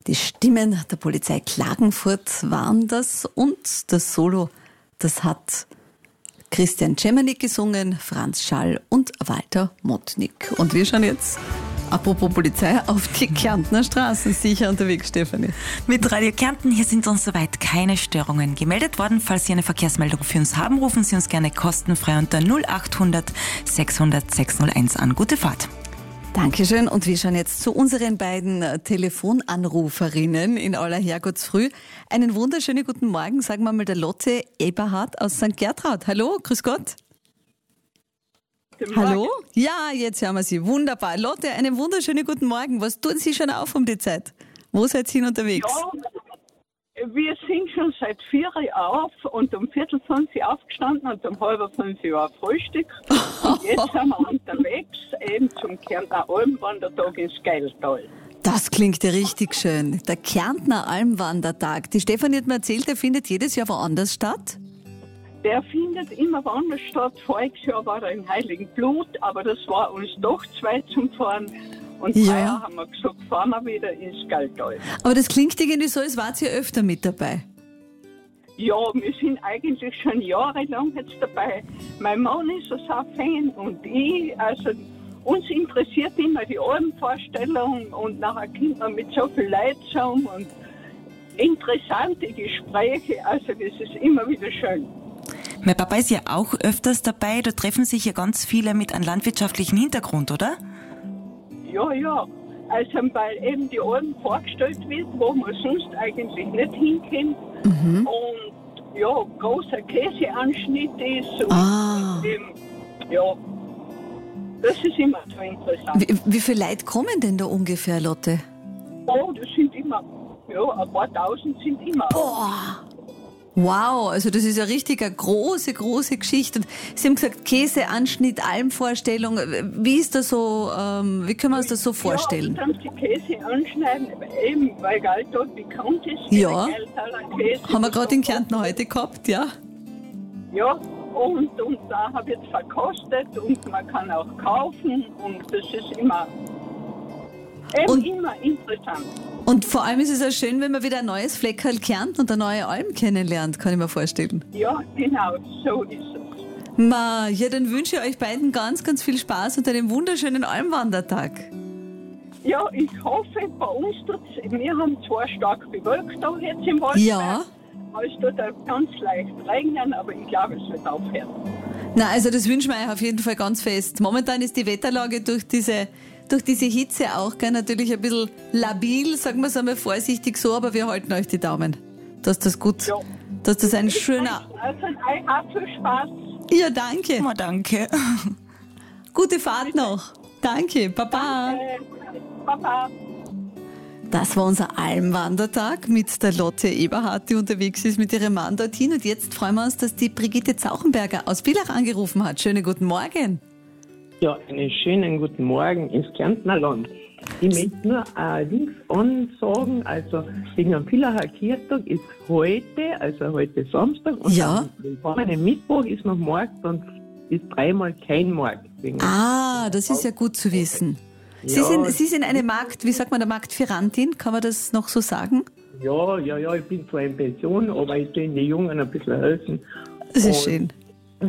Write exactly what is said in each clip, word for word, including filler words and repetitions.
Die Stimmen der Polizei Klagenfurt waren das und das Solo, das hat Christian Czemanik gesungen, Franz Schall und Walter Mottnick. Und wir schauen jetzt, apropos Polizei, auf die Kärntner Straßen. Sicher unterwegs, Stefanie. Mit Radio Kärnten, hier sind uns soweit keine Störungen gemeldet worden. Falls Sie eine Verkehrsmeldung für uns haben, rufen Sie uns gerne kostenfrei unter null achthundert sechshundert sechshunderteins an. Gute Fahrt. Dankeschön. Und wir schauen jetzt zu unseren beiden Telefonanruferinnen in aller Herrgottsfrüh. Einen wunderschönen guten Morgen, sagen wir mal der Lotte Eberhardt aus Sankt Gertraud. Hallo, grüß Gott. Hallo? Ja, jetzt hören wir Sie. Wunderbar. Lotte, einen wunderschönen guten Morgen. Was tun Sie schon auf um die Zeit? Wo seid Sie unterwegs? Ja, wir sind schon seit vier Uhr auf und um Viertel fünf Uhr aufgestanden und um halb fünf Uhr Frühstück. Und jetzt sind wir unterwegs eben zum Kärntner Almwandertag ins Geiltal. Das klingt ja richtig schön. Der Kärntner Almwandertag. Die Stefanie hat mir erzählt, der findet jedes Jahr woanders statt. Der findet immer woanders statt. Voriges Jahr war er in Heiligenblut, aber das war uns doch zu weit zum Fahren. Und Ja. heuer haben wir gesagt, fahren wir wieder ins Geiltal. Aber das klingt irgendwie so, als wart ihr öfter mit dabei. Ja, wir sind eigentlich schon jahrelang jetzt dabei. Mein Mann ist ein Fan und ich, also uns interessiert immer die Almvorstellung und nachher kommt man mit so viel Leuten zusammen und interessante Gespräche, also das ist immer wieder schön. Mein Papa ist ja auch öfters dabei. Da treffen sich ja ganz viele mit einem landwirtschaftlichen Hintergrund, oder? Ja, ja, also weil eben die Alm vorgestellt wird, wo man sonst eigentlich nicht hinkommt. Mhm. Und ja, großer Käseanschnitt ist und Ah. eben, ja, das ist immer so interessant. Wie, wie viele Leute kommen denn da ungefähr, Lotte? Oh, das sind immer, ja, ein paar Tausend sind immer. Boah! Wow, also das ist ja richtig eine große, große Geschichte. Und Sie haben gesagt, Käseanschnitt, Almvorstellung. Wie ist das so, ähm, wie können wir uns das so vorstellen? Ja, und dann die Käse anschneiden, eben weil Geiltal bekannt ist. Ja. Der Geiltaler Käse. Haben wir gerade in Kärnten heute gehabt, ja? Ja, und, und da habe ich jetzt verkostet und man kann auch kaufen und das ist immer, eben Und- immer interessant. Und vor allem ist es ja schön, wenn man wieder ein neues Fleckerl Kärnten und eine neue Alm kennenlernt, kann ich mir vorstellen. Ja, genau, so ist es. Ma, ja, dann wünsche ich euch beiden ganz, ganz viel Spaß und einen wunderschönen Almwandertag. Ja, ich hoffe, bei uns tut's, wir haben zwar stark bewölkt da jetzt im Wald. Ja. Es tut auch ganz leicht regnen, aber ich glaube, es wird aufhören. Na, also das wünschen wir euch auf jeden Fall ganz fest. Momentan ist die Wetterlage durch diese, durch diese Hitze auch gell, natürlich ein bisschen labil, sagen wir es einmal vorsichtig so, aber wir halten euch die Daumen, dass das gut, Ja. dass das ein schöner... Also, euch auch viel Spaß. Ja, danke. Oh, danke. Gute Fahrt noch. Danke, Baba. Äh, Papa. Das war unser Almwandertag mit der Lotte Eberhardt, die unterwegs ist mit ihrem Mann dorthin. Und jetzt freuen wir uns, dass die Brigitte Zauchenberger aus Villach angerufen hat. Schönen guten Morgen. Ja, einen schönen guten Morgen ins Kärntner Land. Ich möchte nur äh, links ansagen, also wegen am Villacher Kirchtag ist heute, also heute Samstag, und Ja. am kommenden Mittwoch ist noch Markt und ist dreimal kein Markt. Wegen Ah, das ist ja gut zu wissen. Sie, Ja. sind, Sie sind eine Markt, wie sagt man, der Marktführantin, kann man das noch so sagen? Ja, ja, ja, ich bin zwar in Pension, aber ich will den Jungen ein bisschen helfen. Das ist Und- schön.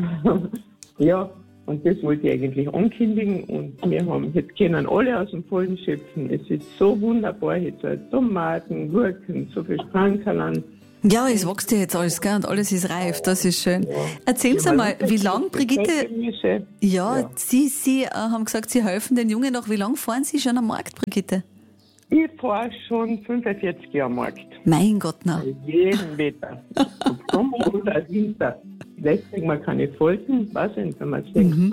Ja, und das wollte ich eigentlich ankündigen und wir haben, jetzt können alle aus dem Vollen schöpfen. Es ist so wunderbar, jetzt halt Tomaten, Gurken, so viel Sprankerland. Ja, es wächst ja jetzt alles, gell, und alles ist reif, das ist schön. Erzählen Sie mal, wie lang, Brigitte, Gemüse. ja, Ja. Sie, Sie äh, haben gesagt, Sie helfen den Jungen noch. Wie lange fahren Sie schon am Markt, Brigitte? Ich fahre schon fünfundvierzig Jahre am Markt. Mein Gott, na. Jeden Wetter. Ob Sommer oder Winter. Vielleicht kriegen wir keine Folgen, weiß ich nicht, wenn man es denkt.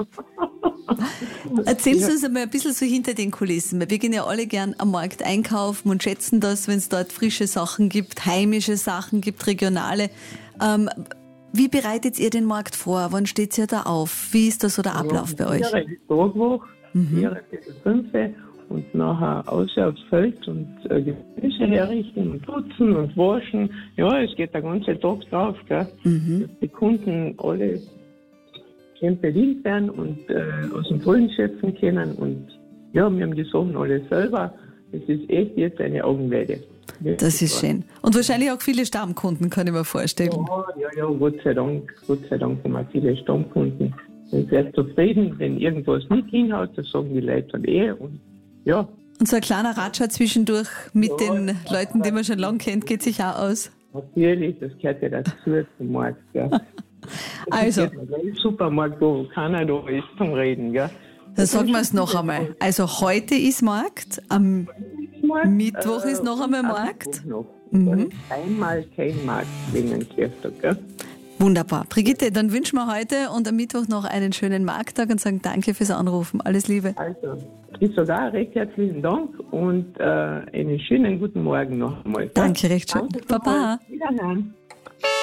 Erzählen Sie uns einmal ein bisschen so hinter den Kulissen. Wir gehen ja alle gern am Markt einkaufen und schätzen das, wenn es dort frische Sachen gibt, heimische Sachen gibt, regionale. Ähm, wie bereitet ihr den Markt vor? Wann steht ihr da auf? Wie ist da so der Ablauf bei euch? Vier ist Tagwoch, vier bis fünf und nachher aus aufs Feld und äh, Gemüse herrichten und putzen und waschen. Ja, es geht der ganze Tag drauf, gell? Dass die Kunden alle schön bedient werden und äh, aus dem Vollen schöpfen können. Und ja, wir haben die Sachen alle selber. Es ist echt jetzt eine Augenweide. Das ist schön. Und wahrscheinlich auch viele Stammkunden, kann ich mir vorstellen. Ja, ja, ja, Gott sei Dank, Gott sei Dank haben wir viele Stammkunden. Sind sehr zufrieden, wenn irgendwas nicht hinhaut, das sagen die Leute dann eh. Und ja. Und so ein kleiner Ratscher zwischendurch mit Ja, den Leuten, die man schon lange kennt, geht sich auch aus. Natürlich, das gehört ja dazu zum Markt. Gell. Also, Im Supermarkt, wo keiner da ist zum Reden. Gell. dann sagen wir es noch einmal. Also heute ist Markt, am Mittwoch ist noch einmal Markt. Noch. Mhm. Einmal kein Markt wegen dem Geschäftstag. Gell. Wunderbar. Brigitte, dann wünschen wir heute und am Mittwoch noch einen schönen Markttag und sagen danke fürs Anrufen. Alles Liebe. Also, ich sage auch recht herzlichen Dank und äh, einen schönen guten Morgen noch einmal. Danke, recht schön. Danke, Baba. Wiederhören.